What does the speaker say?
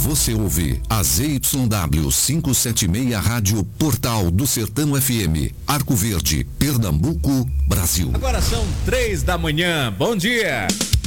Você ouve a ZYW 576 Rádio Portal do Sertão FM, Arco Verde, Pernambuco, Brasil. Agora são 3 da manhã. Bom dia.